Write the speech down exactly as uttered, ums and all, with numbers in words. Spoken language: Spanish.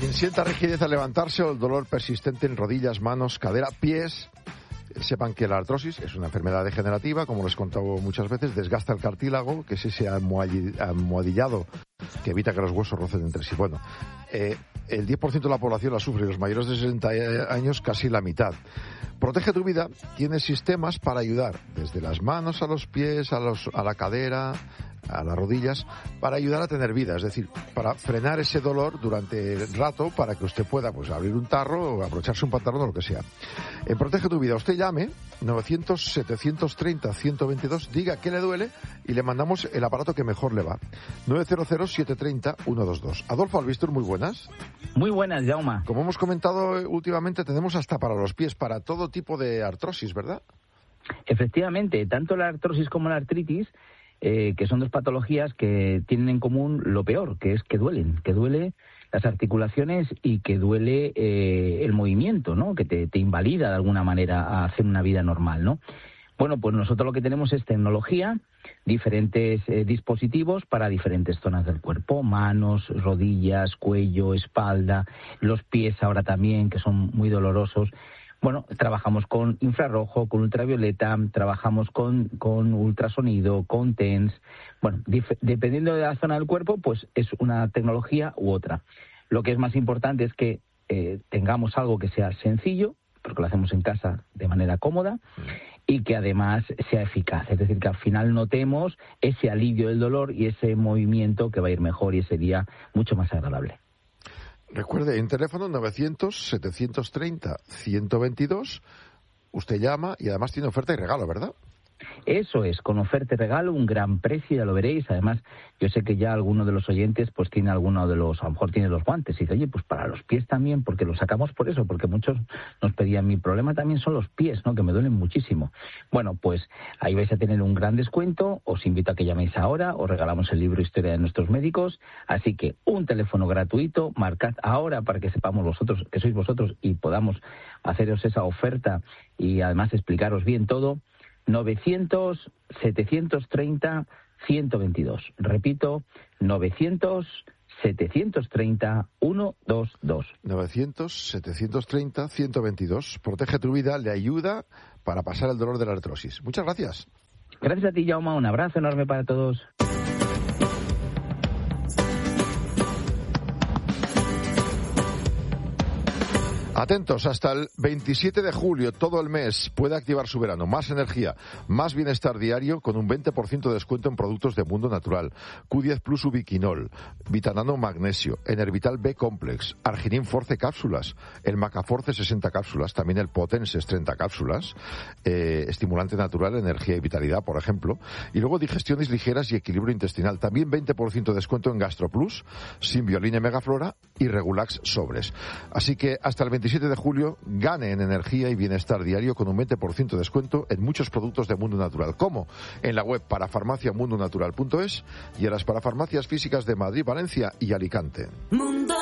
Quien sienta rigidez al levantarse o el dolor persistente en rodillas, manos, cadera, pies, sepan que la artrosis es una enfermedad degenerativa, como les he contado muchas veces, desgasta el cartílago, que es ese almohadillado que evita que los huesos rocen entre sí. Bueno, eh, el diez por ciento de la población la sufre y los mayores de sesenta años casi la mitad. Protege tu vida tiene sistemas para ayudar, desde las manos a los pies, a, los, a la cadera, a las rodillas, para ayudar a tener vida, es decir, para frenar ese dolor durante el rato, para que usted pueda pues abrir un tarro o abrocharse un pantalón o lo que sea. En Protege tu vida, usted llame novecientos, setecientos treinta, ciento veintidós, diga qué le duele y le mandamos el aparato que mejor le va. nueve cero cero, siete tres cero, uno dos dos. Adolfo Albistur, muy buenas. Muy buenas, Jaume. Como hemos comentado últimamente, tenemos hasta para los pies, para todo tipo de artrosis, ¿verdad? Efectivamente, tanto la artrosis como la artritis, eh, que son dos patologías que tienen en común lo peor, que es que duelen, que duele las articulaciones y que duele eh, el movimiento, ¿no? Que te, te invalida de alguna manera a hacer una vida normal, ¿no? Bueno, pues nosotros lo que tenemos es tecnología, diferentes eh, dispositivos para diferentes zonas del cuerpo, manos, rodillas, cuello, espalda, los pies ahora también, que son muy dolorosos. Bueno, trabajamos con infrarrojo, con ultravioleta, trabajamos con, con ultrasonido, con T E N S. Bueno, dif- dependiendo de la zona del cuerpo, pues es una tecnología u otra. Lo que es más importante es que eh, tengamos algo que sea sencillo, porque lo hacemos en casa de manera cómoda, y que además sea eficaz. Es decir, que al final notemos ese alivio del dolor y ese movimiento que va a ir mejor y ese día mucho más agradable. Recuerde, en teléfono novecientos, setecientos treinta, ciento veintidós, usted llama y además tiene oferta y regalo, ¿verdad? Eso es, con oferta y regalo, un gran precio, ya lo veréis. Además, yo sé que ya alguno de los oyentes pues tiene alguno de los, a lo mejor tiene los guantes y dice, oye, pues para los pies también, porque los sacamos por eso, porque muchos nos pedían, mi problema también son los pies, ¿no? Que me duelen muchísimo. Bueno, pues ahí vais a tener un gran descuento, os invito a que llaméis ahora, os regalamos el libro Historia de nuestros médicos, así que un teléfono gratuito, marcad ahora para que sepamos vosotros, que sois vosotros y podamos haceros esa oferta y además explicaros bien todo. novecientos, setecientos treinta, ciento veintidós. Repito, novecientos, setecientos treinta, ciento veintidós. novecientos, setecientos treinta, ciento veintidós. Protege tu vida, le ayuda para pasar el dolor de la artrosis. Muchas gracias. Gracias a ti, Jaume. Un abrazo enorme para todos. Atentos, hasta el veintisiete de julio, todo el mes, puede activar su verano. Más energía, más bienestar diario con un veinte por ciento de descuento en productos de Mundo Natural. Q diez Plus Ubiquinol, Vitanano Magnesio, Enervital B Complex, Arginin Force cápsulas, el Macaforce sesenta cápsulas, también el Potenses treinta cápsulas, eh, estimulante natural, energía y vitalidad, por ejemplo. Y luego digestiones ligeras y equilibrio intestinal. También veinte por ciento de descuento en GastroPlus, Simbioline Megaflora y Regulax Sobres. Así que hasta el veintisiete de julio gane en energía y bienestar diario con un veinte por ciento de descuento en muchos productos de Mundo Natural, como en la web parafarmacia mundo natural punto es y en las parafarmacias físicas de Madrid, Valencia y Alicante. Mundo.